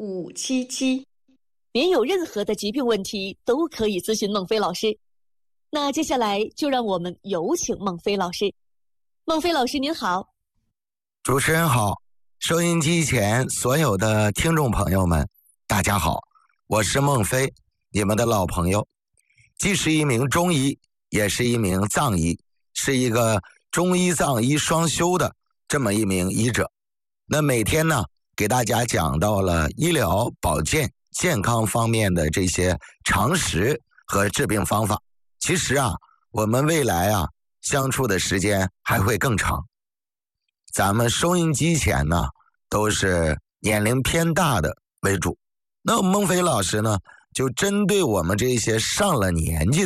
577。您有任何的疾病问题都可以咨询孟非老师。那接下来就让我们有请孟非老师。孟非老师您好。 主持人好，收音机前所有的听众朋友们大家好，我是孟非，你们的老朋友，既是一名中医也是一名藏医，是一个中医藏医双修的这么一名医者。那每天呢给大家讲到了医疗保健健康方面的这些常识和治病方法。其实啊，我们未来啊相处的时间还会更长。咱们收音机前呢都是年龄偏大的为主。那孟非老师呢就针对我们这些上了年纪